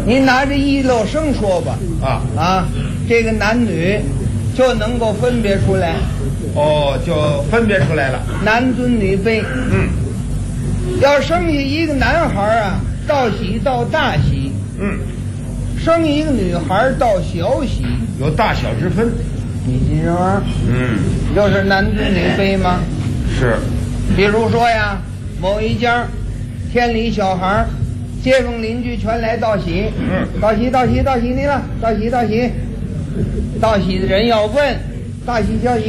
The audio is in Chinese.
你拿着一箩绳说吧。这个男女就能够分别出来。 哦，就分别出来了。 男尊女卑。要生下一个男孩啊，道喜到大喜。生一个女孩到小喜， 有大小之分。 你信这玩意儿？就是男尊女卑吗？ 是。 比如说呀，某一家天里小孩，街坊邻居全来道喜。道喜道喜道喜你了，道喜道喜，道喜的人要问道喜消息。